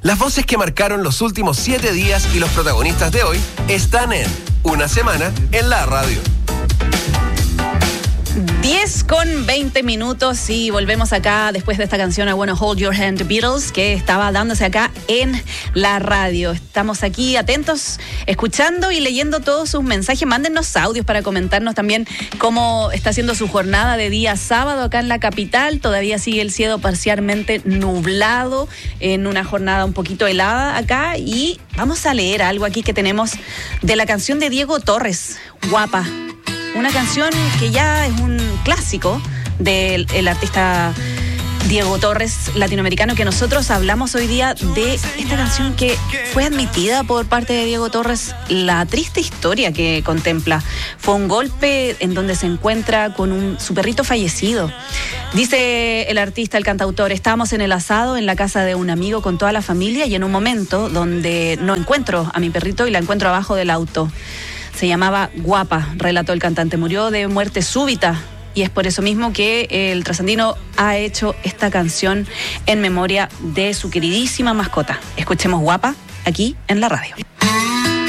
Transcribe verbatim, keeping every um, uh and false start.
Las voces que marcaron los últimos siete días y los protagonistas de hoy están en Una Semana en la Radio. diez con veinte minutos y volvemos acá después de esta canción I Wanna Hold Your Hand, Beatles, que estaba dándose acá en la radio. Estamos aquí atentos, escuchando y leyendo todos sus mensajes. Mándennos audios para comentarnos también cómo está siendo su jornada de día sábado acá en la capital. Todavía sigue el cielo parcialmente nublado, en una jornada un poquito helada acá, y vamos a leer algo aquí que tenemos de la canción de Diego Torres, Guapa. Una canción que ya es un clásico del el artista Diego Torres, latinoamericano, que nosotros hablamos hoy día de esta canción que fue admitida por parte de Diego Torres, la triste historia que contempla. Fue un golpe en donde se encuentra con un, su perrito fallecido. Dice el artista, el cantautor: estábamos en el asado en la casa de un amigo con toda la familia y en un momento donde no encuentro a mi perrito y la encuentro abajo del auto. Se llamaba Guapa, relató el cantante. Murió de muerte súbita y es por eso mismo que el trasandino ha hecho esta canción en memoria de su queridísima mascota. Escuchemos Guapa aquí en la radio.